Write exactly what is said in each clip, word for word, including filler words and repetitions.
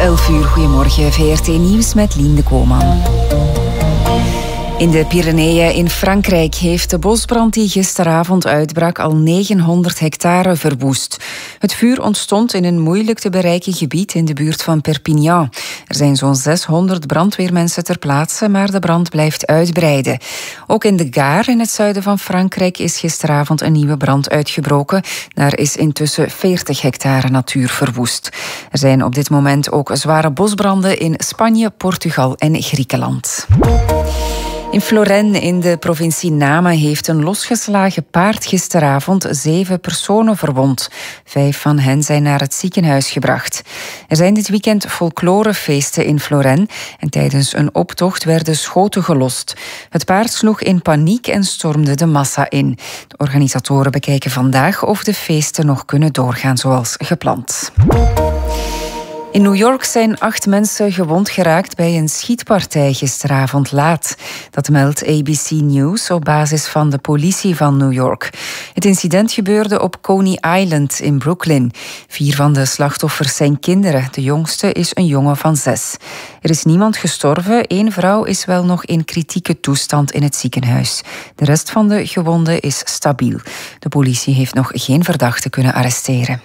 elf uur, goedemorgen. V R T Nieuws met Lien de Koman. In de Pyreneeën in Frankrijk heeft de bosbrand die gisteravond uitbrak al negenhonderd hectare verwoest. Het vuur ontstond in een moeilijk te bereiken gebied in de buurt van Perpignan. Er zijn zo'n zeshonderd brandweermensen ter plaatse, maar de brand blijft uitbreiden. Ook in de Gare in het zuiden van Frankrijk is gisteravond een nieuwe brand uitgebroken. Daar is intussen veertig hectare natuur verwoest. Er zijn op dit moment ook zware bosbranden in Spanje, Portugal en Griekenland. In Florenne in de provincie Nama heeft een losgeslagen paard gisteravond zeven personen verwond. Vijf van hen zijn naar het ziekenhuis gebracht. Er zijn dit weekend folklorefeesten in Florenne en tijdens een optocht werden schoten gelost. Het paard sloeg in paniek en stormde de massa in. De organisatoren bekijken vandaag of de feesten nog kunnen doorgaan zoals gepland. In New York zijn acht mensen gewond geraakt bij een schietpartij gisteravond laat. Dat meldt A B C News op basis van de politie van New York. Het incident gebeurde op Coney Island in Brooklyn. Vier van de slachtoffers zijn kinderen. De jongste is een jongen van zes. Er is niemand gestorven. Eén vrouw is wel nog in kritieke toestand in het ziekenhuis. De rest van de gewonden is stabiel. De politie heeft nog geen verdachte kunnen arresteren.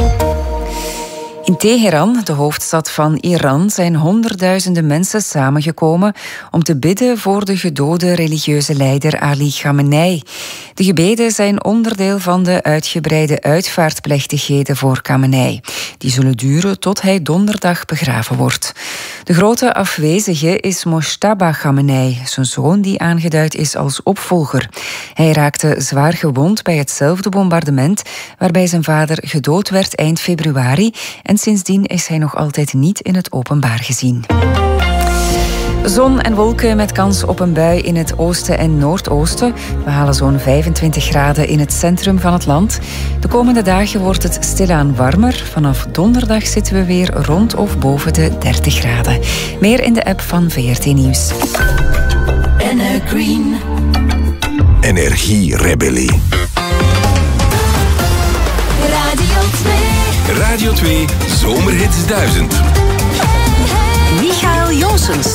In Teheran, de hoofdstad van Iran, zijn honderdduizenden mensen samengekomen om te bidden voor de gedode religieuze leider Ali Khamenei. De gebeden zijn onderdeel van de uitgebreide uitvaartplechtigheden voor Khamenei. Die zullen duren tot hij donderdag begraven wordt. De grote afwezige is Mojtaba Khamenei, zijn zoon die aangeduid is als opvolger. Hij raakte zwaar gewond bij hetzelfde bombardement waarbij zijn vader gedood werd eind februari en En sindsdien is hij nog altijd niet in het openbaar gezien. Zon en wolken met kans op een bui in het oosten en noordoosten. We halen zo'n vijfentwintig graden in het centrum van het land. De komende dagen wordt het stilaan warmer. Vanaf donderdag zitten we weer rond of boven de dertig graden. Meer in de app van V R T Nieuws. Green. Energierebellie. Radio twee. Radio twee Zomerhits duizend. Michael Jonsens.